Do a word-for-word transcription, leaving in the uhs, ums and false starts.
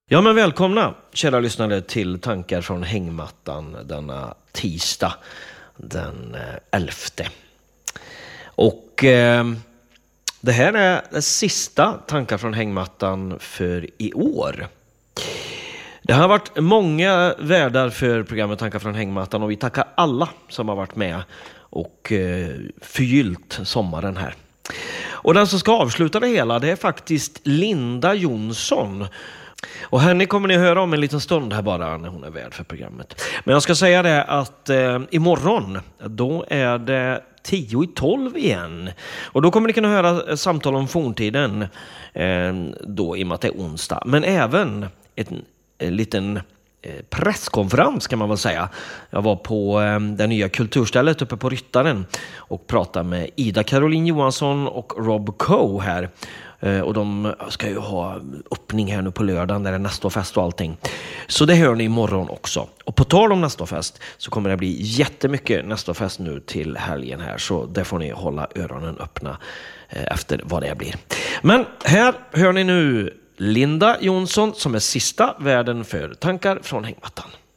Ja, men välkomna kära lyssnare till Tankar från hängmattan denna tisdag den elfte. Och eh, det här är det sista Tankar från hängmattan för i år. Det har varit många värdar för programmet Tankar från hängmattan och vi tackar alla som har varit med och eh, förgyllt sommaren här. Och den som ska avsluta det hela, det är faktiskt Linda Jonsson. Och henne kommer ni höra om en liten stund här bara när hon är värd för programmet. Men jag ska säga det att eh, imorgon då är det tio i tolv igen. Och då kommer ni kunna höra samtal om forntiden eh, då i och med att det är onsdag. Men även en, en liten eh, presskonferens kan man väl säga. Jag var på eh, det nya kulturstället uppe på Ryttaren och pratade med Ida Caroline Johansson och Rob Coe här. Och de ska ju ha öppning här nu på lördagen där det är nästa fest och allting. Så det hör ni imorgon också. Och på tal om nästa fest så kommer det bli jättemycket nästa fest nu till helgen här. Så där får ni hålla öronen öppna efter vad det blir. Men här hör ni nu Linda Jonsson som är sista värden för Tankar från hängmattan.